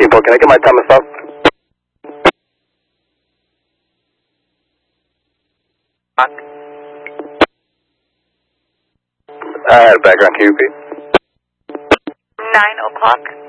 Depot, can I get my time of stop? Background, can you repeat? 9 o'clock.